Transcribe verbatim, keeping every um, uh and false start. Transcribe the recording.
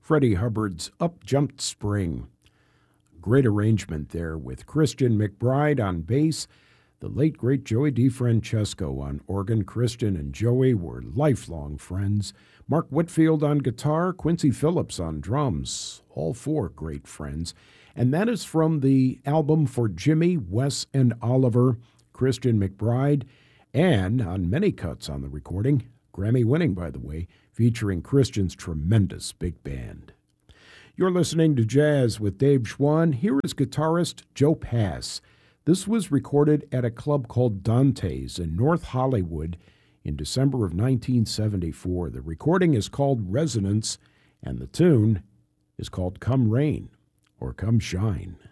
Freddie Hubbard's Up Jumped Spring. Great arrangement there with Christian McBride on bass, the late great Joey DeFrancesco on organ. Christian and Joey were lifelong friends. Mark Whitfield on guitar, Quincy Phillips on drums, all four great friends. And that is from the album For Jimmy, Wes, and Oliver, Christian McBride, and on many cuts on the recording, Grammy-winning, by the way, featuring Christian's tremendous big band. You're listening to Jazz with Dave Schwann. Here is guitarist Joe Pass. This was recorded at a club called Dante's in North Hollywood in December of nineteen seventy-four. The recording is called Resonance, and the tune is called Come Rain or Come Shine.